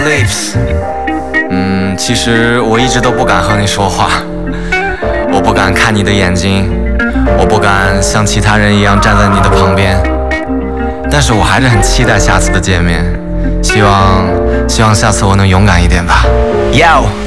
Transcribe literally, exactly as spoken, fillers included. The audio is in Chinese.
lips。嗯，其实我一直都不敢和你说话，我不敢看你的眼睛，我不敢像其他人一样站在你的旁边，但是我还是很期待下次的见面，希望希望下次我能勇敢一点吧。Yo